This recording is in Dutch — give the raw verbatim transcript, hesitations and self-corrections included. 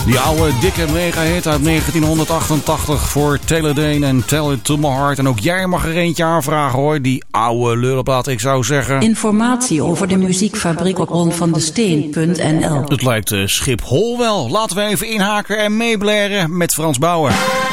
Die oude dikke mega-hit uit negentien achtentachtig voor Teledane en Tell It To My Heart. En ook jij mag er eentje aanvragen hoor, die oude lullenplaat, ik zou zeggen. Informatie over de muziekfabriek op ron van de steen punt n l. Het lijkt uh, Schiphol wel. Laten we even inhaken en meeblaren met Frans Bauer.